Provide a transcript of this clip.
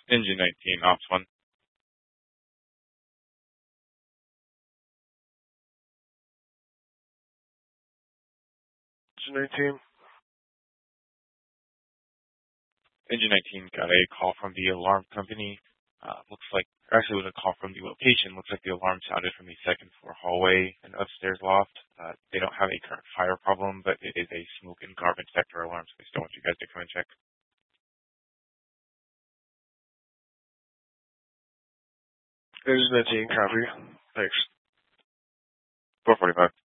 Engine 19, Ops 1. Engine 19. Engine 19 got a call from the alarm company. Actually it was a call from the location. Looks like the alarm sounded from the second floor hallway and upstairs loft. They don't have a current fire problem, but it is a smoke and carbon detector alarm, so they still want you guys to come and check. Engine 19, copy. Thanks. 445.